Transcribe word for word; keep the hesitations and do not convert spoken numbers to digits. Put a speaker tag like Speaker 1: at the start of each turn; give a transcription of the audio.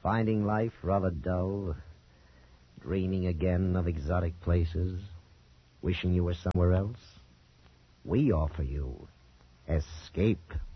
Speaker 1: Finding life rather dull? Dreaming again of exotic places? Wishing you were somewhere else? We offer you escape.